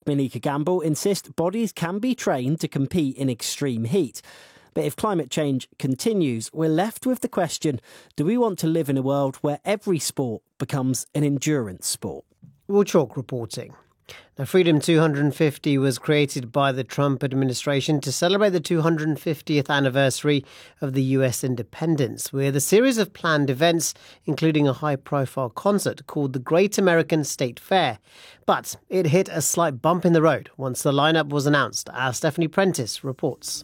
Malika Gamble insist bodies can be trained to compete in extreme heat. But if climate change continues, we're left with the question, do we want to live in a world where every sport becomes an endurance sport? Will Chalk reporting. Now, Freedom 250 was created by the Trump administration to celebrate the 250th anniversary of the US independence, with a series of planned events, including a high-profile concert called the Great American State Fair. But it hit a slight bump in the road once the lineup was announced, as Stephanie Prentice reports.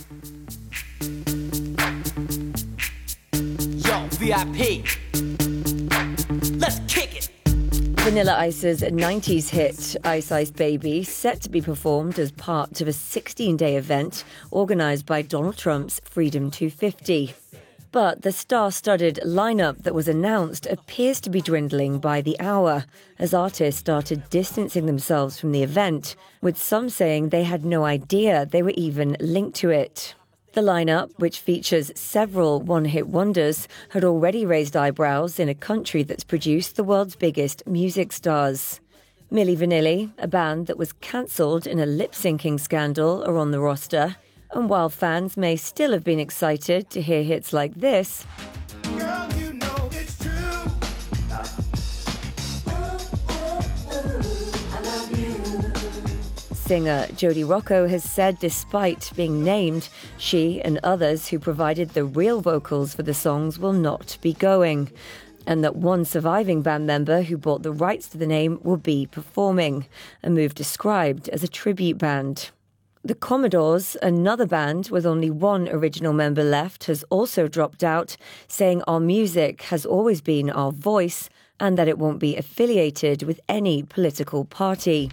Yo, VIP. Let's kick it. Vanilla Ice's 90s hit, Ice Ice Baby, set to be performed as part of a 16-day event organised by Donald Trump's Freedom 250. But the star-studded lineup that was announced appears to be dwindling by the hour, as artists started distancing themselves from the event, with some saying they had no idea they were even linked to it. The lineup, which features several one-hit wonders, had already raised eyebrows in a country that's produced the world's biggest music stars. Milli Vanilli, a band that was cancelled in a lip-syncing scandal, are on the roster. And while fans may still have been excited to hear hits like this, Girl, you know it's true. I love you. singer Jody Rocco has said despite being named, she and others who provided the real vocals for the songs will not be going, and that one surviving band member who bought the rights to the name will be performing, a move described as a tribute band. The Commodores, another band with only one original member left, has also dropped out, saying our music has always been our voice and that it won't be affiliated with any political party.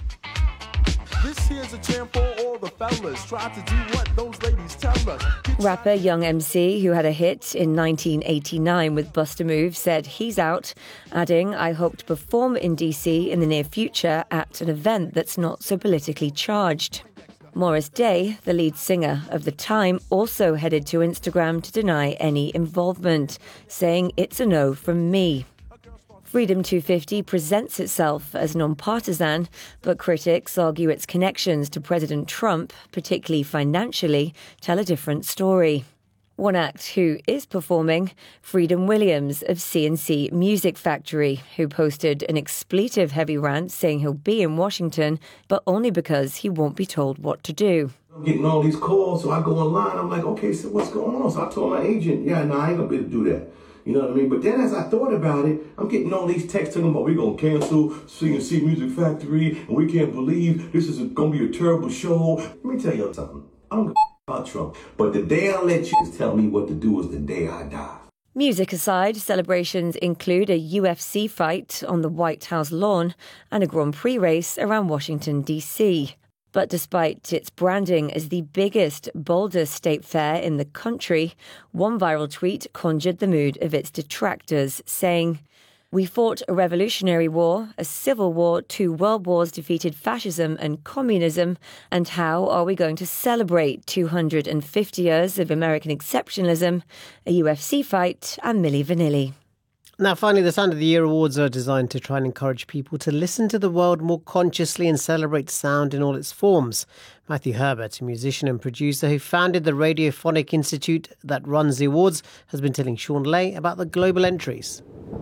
This here's a jam for all the fellas. Try to do what those ladies tell us. Rapper Young MC, who had a hit in 1989 with Busta Move, said he's out, adding, I hope to perform in DC in the near future at an event that's not so politically charged. Morris Day, the lead singer of The Time, also headed to Instagram to deny any involvement, saying it's a no from me. Freedom 250 presents itself as non-partisan, but critics argue its connections to President Trump, particularly financially, tell a different story. One act who is performing, Freedom Williams of CNC Music Factory, who posted an expletive-heavy rant saying he'll be in Washington, but only because he won't be told what to do. I'm getting all these calls, so I go online. I'm like, okay, so what's going on? So I told my agent, I ain't gonna be able to do that. You know what I mean? But then as I thought about it, I'm getting all these texts talking about we're going to cancel CNC Music Factory, and we can't believe this is going to be a terrible show. Let me tell you something. I don't give a about Trump. But the day I let you tell me what to do is the day I die. Music aside, celebrations include a UFC fight on the White House lawn and a Grand Prix race around Washington, D.C. But despite its branding as the biggest, boldest state fair in the country, one viral tweet conjured the mood of its detractors, saying, we fought a revolutionary war, a civil war, 2 world wars defeated fascism and communism, and how are we going to celebrate 250 years of American exceptionalism, a UFC fight, and Milli Vanilli? Now, finally, the Sound of the Year Awards are designed to try and encourage people to listen to the world more consciously and celebrate sound in all its forms. Matthew Herbert, a musician and producer who founded the Radiophonic Institute that runs the awards, has been telling Sean Lay about the global entries.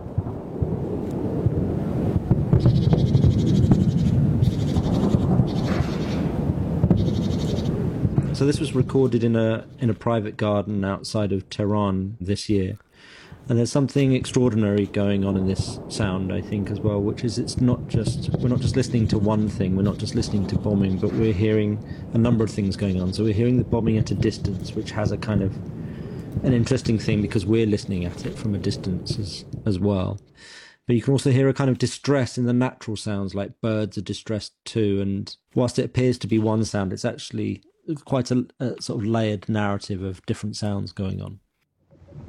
So this was recorded in a private garden outside of Tehran this year. And there's something extraordinary going on in this sound, I think, as well, which is we're not just listening to one thing, we're not just listening to bombing, but we're hearing a number of things going on. So we're hearing the bombing at a distance, which has a kind of an interesting thing because we're listening at it from a distance as well. But you can also hear a kind of distress in the natural sounds, like birds are distressed too. And whilst it appears to be one sound, it's actually quite a sort of layered narrative of different sounds going on.